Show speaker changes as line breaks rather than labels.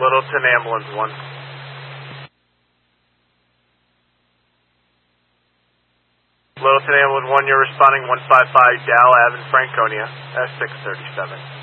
Littleton Ambulance 1. Littleton Ambulance 1, you're responding 155 Dow Ave in Franconia, S637.